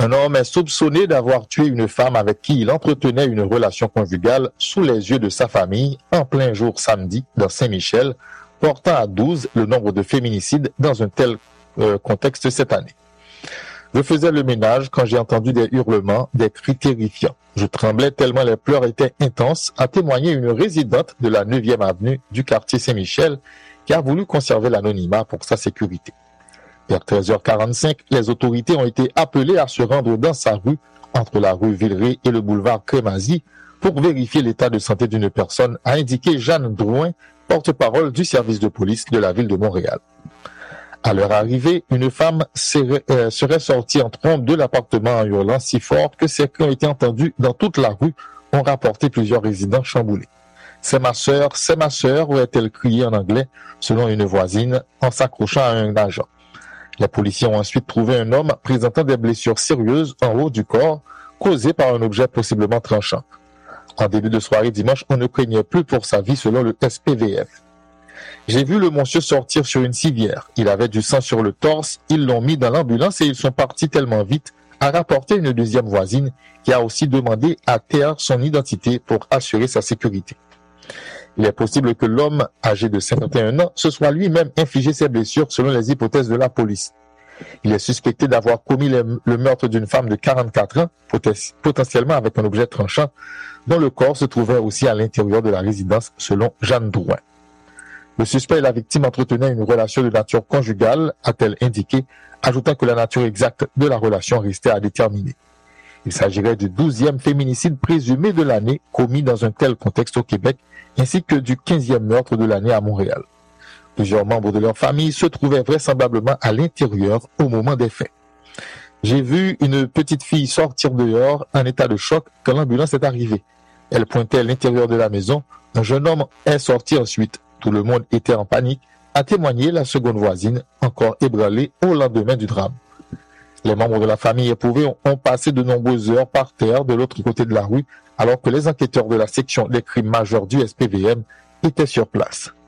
Un homme est soupçonné d'avoir tué une femme avec qui il entretenait une relation conjugale sous les yeux de sa famille en plein jour samedi dans Saint-Michel, portant à 12 le nombre de féminicides dans un tel contexte cette année. Je faisais le ménage quand j'ai entendu des hurlements, des cris terrifiants. Je tremblais tellement les pleurs étaient intenses, a témoigné une résidente de la 9e avenue du quartier Saint-Michel qui a voulu conserver l'anonymat pour sa sécurité. Vers 13h45, les autorités ont été appelées à se rendre dans sa rue, entre la rue Villeray et le boulevard Crémazie, pour vérifier l'état de santé d'une personne, a indiqué Jeanne Drouin, porte-parole du service de police de la ville de Montréal. À leur arrivée, une femme serait sortie en trombe de l'appartement en hurlant si fort que ses cris ont été entendus dans toute la rue, ont rapporté plusieurs résidents chamboulés. « C'est ma sœur, aurait-elle crié en anglais, selon une voisine, en s'accrochant à un agent. Les policiers ont ensuite trouvé un homme présentant des blessures sérieuses en haut du corps, causées par un objet possiblement tranchant. En début de soirée dimanche, on ne craignait plus pour sa vie selon le SPVF. J'ai vu le monsieur sortir sur une civière. Il avait du sang sur le torse, ils l'ont mis dans l'ambulance et ils sont partis tellement vite, a rapporté une deuxième voisine qui a aussi demandé à taire son identité pour assurer sa sécurité. Il est possible que l'homme, âgé de 51 ans, se soit lui-même infligé ses blessures selon les hypothèses de la police. Il est suspecté d'avoir commis le meurtre d'une femme de 44 ans, potentiellement avec un objet tranchant, dont le corps se trouvait aussi à l'intérieur de la résidence selon Jeanne Drouin. Le suspect et la victime entretenaient une relation de nature conjugale, a-t-elle indiqué, ajoutant que la nature exacte de la relation restait à déterminer. Il s'agirait du 12e féminicide présumé de l'année commis dans un tel contexte au Québec, ainsi que du 15e meurtre de l'année à Montréal. Plusieurs membres de leur famille se trouvaient vraisemblablement à l'intérieur au moment des faits. J'ai vu une petite fille sortir dehors en état de choc quand l'ambulance est arrivée. Elle pointait à l'intérieur de la maison. Un jeune homme est sorti ensuite. Tout le monde était en panique, a témoigné la seconde voisine, encore ébranlée au lendemain du drame. Les membres de la famille éprouvée ont passé de nombreuses heures par terre de l'autre côté de la rue, alors que les enquêteurs de la section des crimes majeurs du SPVM étaient sur place.